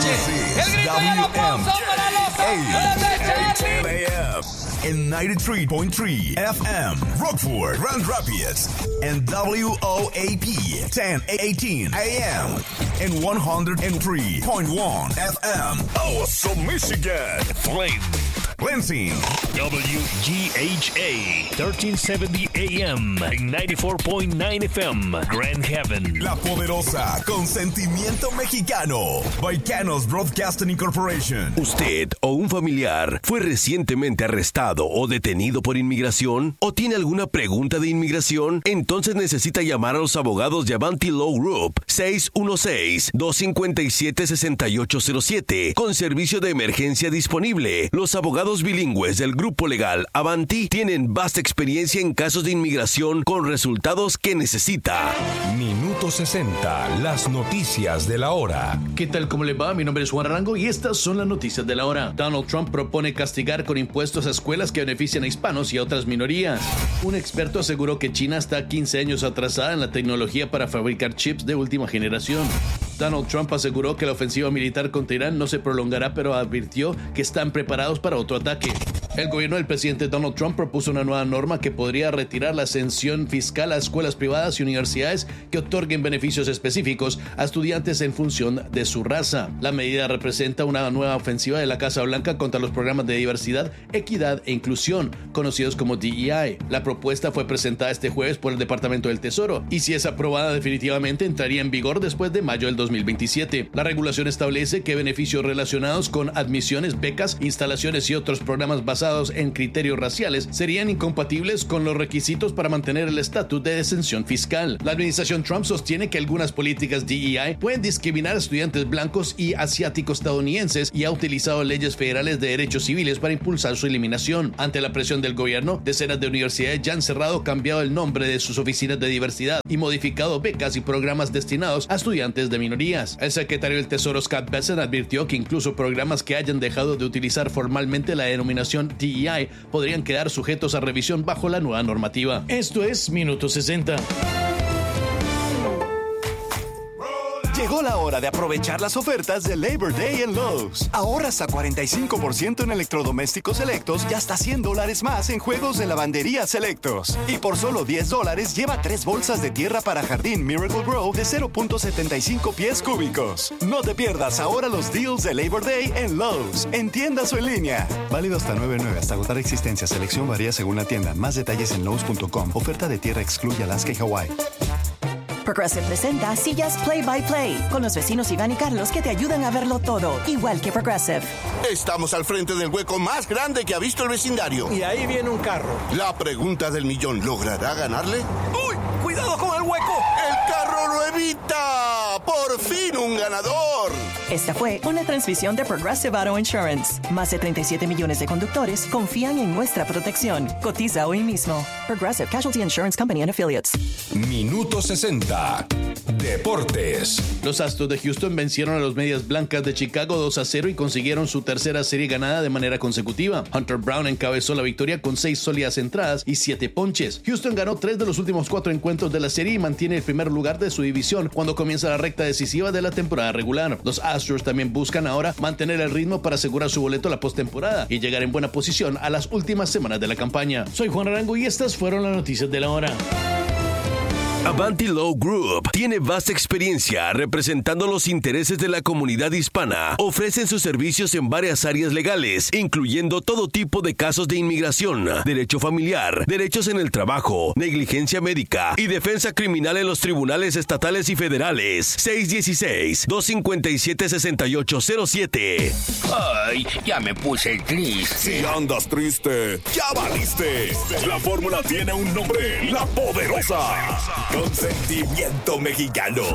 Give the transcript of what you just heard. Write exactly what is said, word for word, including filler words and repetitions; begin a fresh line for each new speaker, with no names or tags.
El grito y el aplauso para los Ángeles de Charlie.
En ninety-three point three F M, Rockford, Grand Rapids, and W O A P ten eighteen A M, and one oh three point one F M, Awesome Michigan, Flame, Lansing,
W G H A thirteen seventy A M, ninety-four point nine F M, Grand Haven.
La Poderosa, con sentimiento mexicano, Baicanos Broadcasting Incorporation.
¿Usted o un familiar fue recientemente arrestado o detenido por inmigración? ¿O tiene alguna pregunta de inmigración? Entonces necesita llamar a los abogados de Avanti Law Group seis uno seis, dos cinco siete, seis ocho cero siete con servicio de emergencia disponible. Los abogados bilingües del grupo legal Avanti tienen vasta experiencia en casos de inmigración con resultados que necesita.
Minuto sesenta, las noticias de la hora.
¿Qué tal? ¿Cómo le va? Mi nombre es Juan Arango y estas son las noticias de la hora. Donald Trump propone castigar con impuestos a escuelas que benefician a hispanos y a otras minorías. Un experto aseguró que China está quince años atrasada en la tecnología para fabricar chips de última generación. Donald Trump aseguró que la ofensiva militar contra Irán no se prolongará, pero advirtió que están preparados para otro ataque. El gobierno del presidente Donald Trump propuso una nueva norma que podría retirar la exención fiscal a escuelas privadas y universidades que otorguen beneficios específicos a estudiantes en función de su raza. La medida representa una nueva ofensiva de la Casa Blanca contra los programas de diversidad, equidad e inclusión, conocidos como D E I. La propuesta fue presentada este jueves por el Departamento del Tesoro y, si es aprobada definitivamente, entraría en vigor después de mayo del dos mil veintisiete. La regulación establece que beneficios relacionados con admisiones, becas, instalaciones y otros programas basados en criterios raciales serían incompatibles con los requisitos para mantener el estatus de exención fiscal. La administración Trump sostiene que algunas políticas D E I pueden discriminar a estudiantes blancos y asiáticos estadounidenses y ha utilizado leyes federales de derechos civiles para impulsar su eliminación. Ante la presión del gobierno, decenas de universidades ya han cerrado o cambiado el nombre de sus oficinas de diversidad y modificado becas y programas destinados a estudiantes de minorías. El secretario del Tesoro Scott Bessent advirtió que incluso programas que hayan dejado de utilizar formalmente la denominación D E I podrían quedar sujetos a revisión bajo la nueva normativa. Esto es Minuto sesenta.
Llegó la hora de aprovechar las ofertas de Labor Day en Lowe's. Ahorra hasta cuarenta y cinco por ciento en electrodomésticos selectos y hasta cien dólares más en juegos de lavandería selectos. Y por solo diez dólares lleva tres bolsas de tierra para jardín Miracle Grow de cero punto setenta y cinco pies cúbicos. No te pierdas ahora los deals de Labor Day en Lowe's, en tiendas o en línea. Válido hasta nueve nueve hasta agotar existencia. Selección varía según la tienda. Más detalles en lowes punto com. Oferta de tierra excluye Alaska y Hawái.
Progressive presenta Sillas Play by Play con los vecinos Iván y Carlos que te ayudan a verlo todo, igual que Progressive.
Estamos al frente del hueco más grande que ha visto el vecindario.
Y ahí viene un carro.
La pregunta del millón, ¿logrará ganarle?
¡Uy! ¡Cuidado con el hueco!
¡El carro lo evita! ¡Por fin un ganador!
Esta fue una transmisión de Progressive Auto Insurance. Más de treinta y siete millones de conductores confían en nuestra protección. Cotiza hoy mismo. Progressive Casualty Insurance Company and Affiliates.
Minuto sesenta. Deportes.
Los Astros de Houston vencieron a los Medias Blancas de Chicago dos a cero y consiguieron su tercera serie ganada de manera consecutiva. Hunter Brown encabezó la victoria con seis sólidas entradas y siete ponches. Houston ganó tres de los últimos cuatro encuentros de la serie y mantiene el primer lugar de su división cuando comienza la recta decisiva de la temporada regular. Los Astros también buscan ahora mantener el ritmo para asegurar su boleto a la postemporada y llegar en buena posición a las últimas semanas de la campaña. Soy Juan Arango y estas fueron las noticias de la hora.
Avanti Law Group tiene vasta experiencia representando los intereses de la comunidad hispana. Ofrecen sus servicios en varias áreas legales, incluyendo todo tipo de casos de inmigración, derecho familiar, derechos en el trabajo, negligencia médica y defensa criminal en los tribunales estatales y federales. seis uno seis, dos cinco siete, seis ocho cero siete.
Ay, ya me puse triste.
Si andas triste, ya valiste. La fórmula tiene un nombre: La Poderosa. Con sentimiento mexicano.